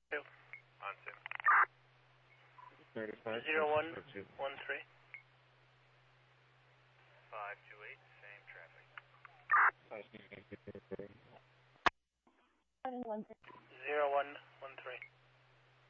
2. On 2. 35. 0113. 528, same traffic. 01